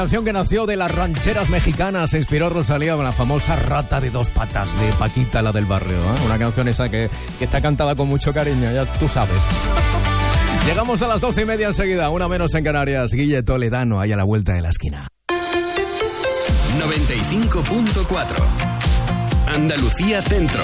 Canción que nació de las rancheras mexicanas, se inspiró Rosalía con la famosa Rata de dos patas de Paquita, la del barrio, ¿eh? Una canción esa que está cantada con mucho cariño, ya tú sabes. Llegamos a las 12:30 enseguida, una menos en Canarias. Guille Toledano, ahí a la vuelta de la esquina. 95.4 Andalucía Centro.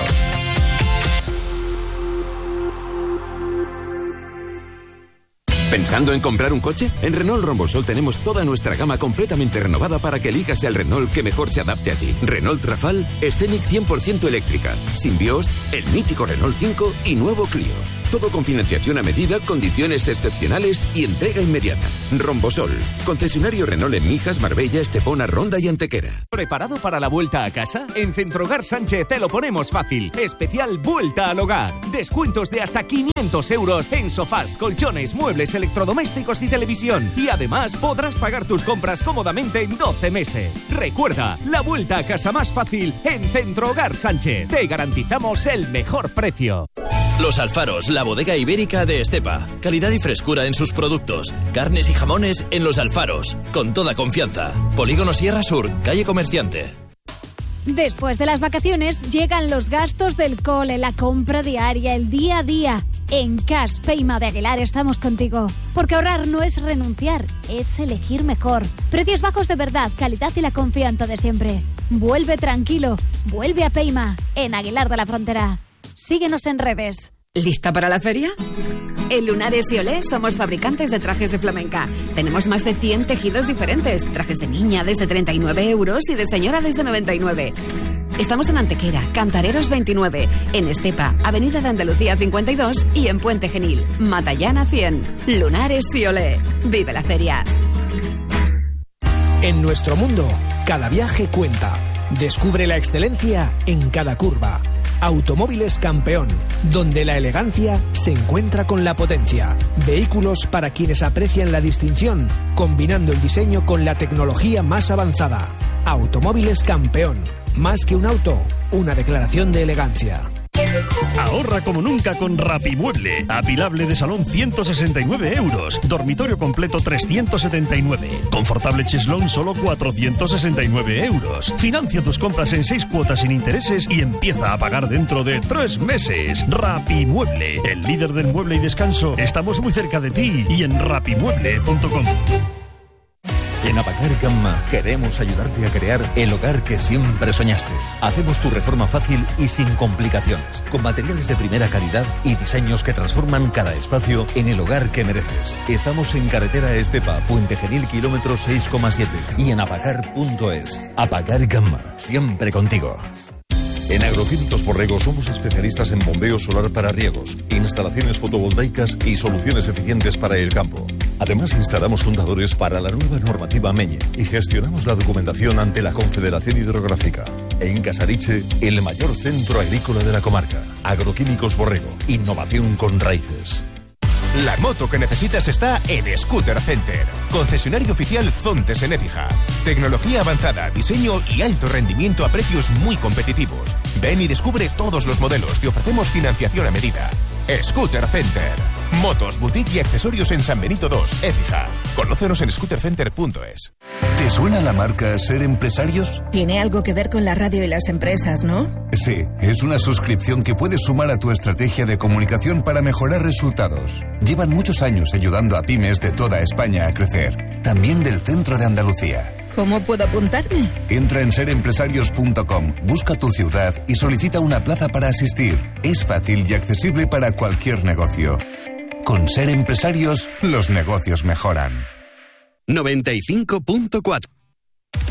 ¿Pensando en comprar un coche? En Renault Rombosol tenemos toda nuestra gama completamente renovada para que elijas el Renault que mejor se adapte a ti. Renault Rafale, Scenic 100% eléctrica, sin BIOS, el mítico Renault 5 y nuevo Clio. Todo con financiación a medida, condiciones excepcionales y entrega inmediata. Rombosol, concesionario Renault en Mijas, Marbella, Estepona, Ronda y Antequera. ¿Preparado para la vuelta a casa? En Centrogar Sánchez te lo ponemos fácil. Especial Vuelta al Hogar. Descuentos de hasta 500 euros en sofás, colchones, muebles, electrodomésticos y televisión. Y además podrás pagar tus compras cómodamente en 12 meses. Recuerda, la vuelta a casa más fácil en Centrogar Sánchez. Te garantizamos el mejor precio. Los Alfaros, la bodega ibérica de Estepa. Calidad y frescura en sus productos. Carnes y jamones en Los Alfaros. Con toda confianza. Polígono Sierra Sur, calle Comerciante. Después de las vacaciones llegan los gastos del cole, la compra diaria, el día a día. En Cash Payma de Aguilar estamos contigo. Porque ahorrar no es renunciar, es elegir mejor. Precios bajos de verdad, calidad y la confianza de siempre. Vuelve tranquilo, vuelve a Payma, en Aguilar de la Frontera. Síguenos en redes. ¿Lista para la feria? En Lunares y Olé somos fabricantes de trajes de flamenca. Tenemos más de 100 tejidos diferentes. Trajes de niña desde 39 euros y de señora desde 99. Estamos en Antequera, Cantareros 29, en Estepa, Avenida de Andalucía 52 y en Puente Genil, Matallana 100. Lunares y Olé. Vive la feria. En nuestro mundo, cada viaje cuenta. Descubre la excelencia en cada curva. Automóviles Campeón, donde la elegancia se encuentra con la potencia. Vehículos para quienes aprecian la distinción, combinando el diseño con la tecnología más avanzada. Automóviles Campeón, más que un auto, una declaración de elegancia. Ahorra como nunca con Rapimueble. Apilable de salón 169 euros. Dormitorio completo 379. Confortable cheslón solo 469 euros. Financia tus compras en 6 cuotas sin intereses y empieza a pagar dentro de 3 meses. Rapimueble, el líder del mueble y descanso. Estamos muy cerca de ti y en rapimueble.com. En Apacar Gamma queremos ayudarte a crear el hogar que siempre soñaste. Hacemos tu reforma fácil y sin complicaciones, con materiales de primera calidad y diseños que transforman cada espacio en el hogar que mereces. Estamos en carretera Estepa, Puente Genil, kilómetro 6,7 y en apacar.es. Apacar Gamma, siempre contigo. En Agroquímicos Borrego somos especialistas en bombeo solar para riegos, instalaciones fotovoltaicas y soluciones eficientes para el campo. Además, instalamos fundadores para la nueva normativa MEñe y gestionamos la documentación ante la Confederación Hidrográfica. En Casariche, el mayor centro agrícola de la comarca. Agroquímicos Borrego, innovación con raíces. La moto que necesitas está en Scooter Center, concesionario oficial Zontes en Écija. Tecnología avanzada, diseño y alto rendimiento a precios muy competitivos. Ven y descubre todos los modelos, te ofrecemos financiación a medida. Scooter Center, motos, boutique y accesorios en San Benito 2, Écija. Conócenos en scootercenter.es. ¿Te suena la marca Ser Empresarios? Tiene algo que ver con la radio y las empresas, ¿no? Sí, es una suscripción que puedes sumar a tu estrategia de comunicación para mejorar resultados. Llevan muchos años ayudando a pymes de toda España a crecer, también del centro de Andalucía. ¿Cómo puedo apuntarme? Entra en serempresarios.com, busca tu ciudad y solicita una plaza para asistir. Es fácil y accesible para cualquier negocio. Con Ser Empresarios, los negocios mejoran. 95.4